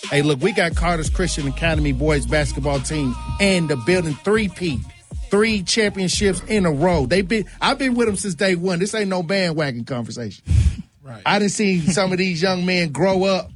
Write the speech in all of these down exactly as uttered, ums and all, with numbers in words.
Hey, look, we got Carter's Christian Academy boys basketball team and the building three-peat. Three championships in a row. They been I've been with them since day one. This ain't no bandwagon conversation. Right. I done seen some of these young men grow up.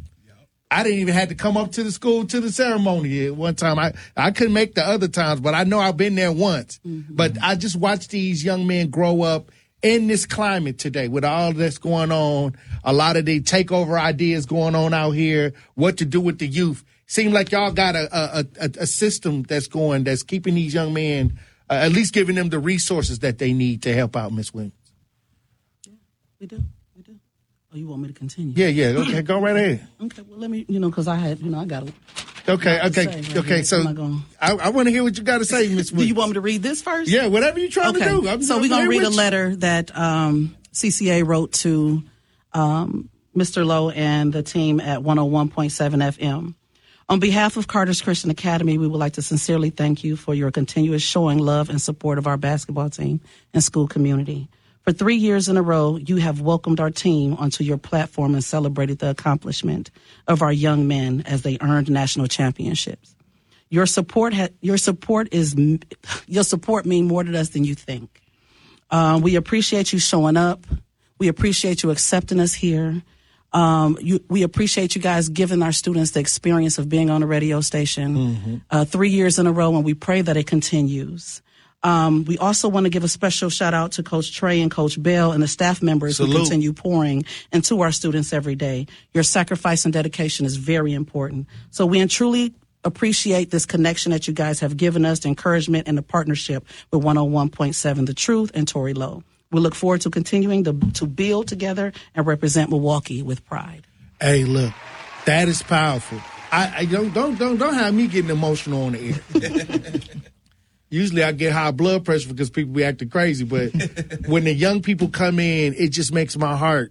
I didn't even have to come up to the school to the ceremony at one time. I, I couldn't make the other times, but I know I've been there once. Mm-hmm. But I just watched these young men grow up in this climate today with all that's going on, a lot of the takeover ideas going on out here, what to do with the youth. Seems like y'all got a, a, a, a system that's going, that's keeping these young men, uh, at least giving them the resources that they need to help out, Miz Williams. Yeah, we do. We do. Oh, you want me to continue? Yeah, yeah. Okay, go right ahead. Okay, well, let me, you know, because I had, you know, I got to. Okay, okay, right okay. Here. So gonna... I, I want to hear what you got to say, Miz Williams. Do you want me to read this first? Yeah, whatever you're trying okay. to do. I'm, so we're going to read a letter that um, C C A wrote to um, Mister Lowe and the team at one oh one point seven F M. On behalf of Carter's Christian Academy, we would like to sincerely thank you for your continuous showing love and support of our basketball team and school community. For three years in a row, you have welcomed our team onto your platform and celebrated the accomplishment of our young men as they earned national championships. Your support, ha- your support is, your support mean more to us than you think. Uh, we appreciate you showing up. We appreciate you accepting us here. Um, you, we appreciate you guys giving our students the experience of being on a radio station mm-hmm. uh, three years in a row, and we pray that it continues. Um, we also want to give a special shout out to Coach Trey and Coach Bell and the staff members Salute. Who continue pouring into our students every day. Your sacrifice and dedication is very important. So we truly appreciate this connection that you guys have given us, the encouragement and the partnership with one oh one point seven The Truth and Tory Lowe. We look forward to continuing to, to build together and represent Milwaukee with pride. Hey, look, that is powerful. I, I don't don't don't don't have me getting emotional on the air. Usually I get high blood pressure because people be acting crazy, but when the young people come in, it just makes my heart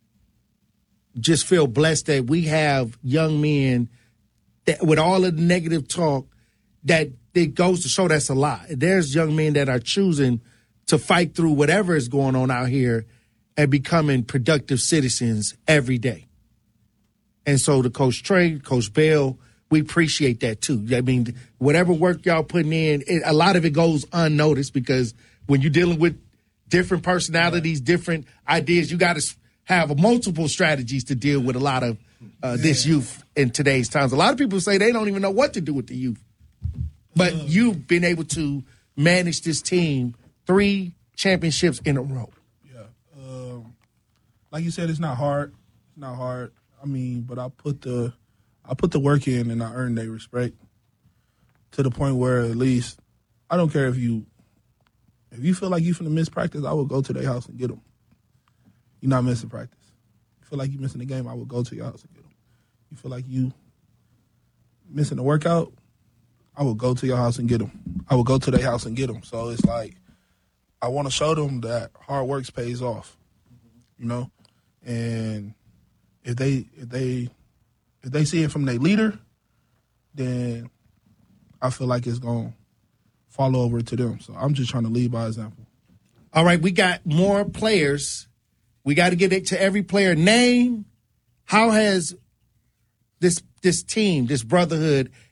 just feel blessed that we have young men that, with all of the negative talk, that it goes to show that's a lot. There's young men that are choosing to fight through whatever is going on out here and becoming productive citizens every day. And so the Coach Trey, Coach Bell, we appreciate that too. I mean, whatever work y'all putting in, it, a lot of it goes unnoticed because when you're dealing with different personalities, different ideas, you got to have multiple strategies to deal with a lot of uh, this youth in today's times. A lot of people say they don't even know what to do with the youth. But you've been able to manage this team three championships in a row. Yeah. Um, like you said, it's not hard. It's not hard. I mean, but I put the I put the work in and I earned their respect to the point where at least I don't care if you if you feel like you finna miss practice, I will go to their house and get them. You're not missing practice. You feel like you're missing the game, I will go to your house and get them. You feel like you missing the workout, I will go to your house and get them. I will go to their house and get them. So it's like I want to show them that hard work pays off, you know, and if they if they if they see it from their leader, then I feel like it's gonna follow over to them. So I'm just trying to lead by example. All right, we got more players. We got to get it to every player. Name, how has this this team, this brotherhood,